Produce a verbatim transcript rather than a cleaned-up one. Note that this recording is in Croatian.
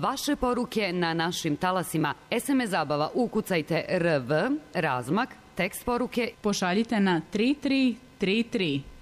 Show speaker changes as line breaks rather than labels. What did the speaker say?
vaše poruke na našim talasima. es em es zabava ukucajte R V, razmak, tekst poruke
pošaljite na tri tri tri tri.